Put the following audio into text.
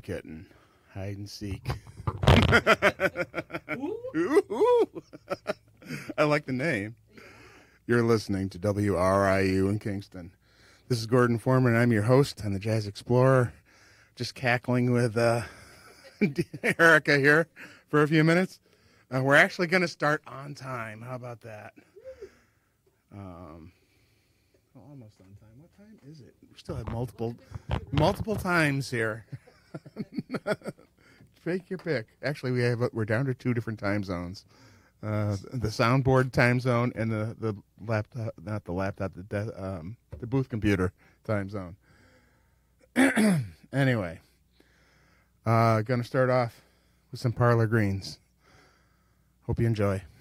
kitten. Hide and seek. Ooh. Ooh. I like the name. You're listening to WRIU in Kingston. This is Gordon Foreman. I'm your host on the Jazz Explorer. Just cackling with Erica here for a few minutes. We're actually going to start on time. How about that? Almost on time. What time is it? We still have multiple times here. Take your pick. Actually, we're down to two different time zones. The soundboard time zone and the laptop, not the laptop, the booth computer time zone. Anyway, gonna start off with some Parlor Greens. Hope you enjoy.